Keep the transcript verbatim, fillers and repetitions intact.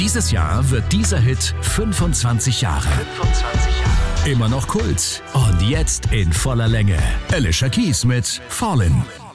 Dieses Jahr wird dieser Hit fünfundzwanzig Jahre. fünfundzwanzig Jahre. Immer noch Kult. Und jetzt in voller Länge. Alicia Keys mit Fallin'.